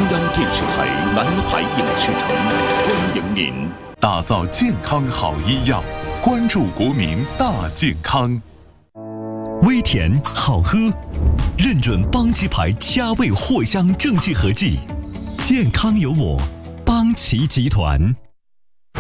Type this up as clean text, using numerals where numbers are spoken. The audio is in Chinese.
央电视台南海影视城欢迎您。 打造健康好医药，关注国民大健康。 微甜好喝，认准邦奇牌佳味藿香正气合剂，健康有我，邦奇集团。